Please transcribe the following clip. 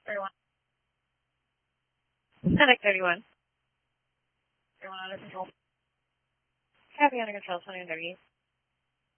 31. Medic 31. 31 under control. Copy under control, 20 under east.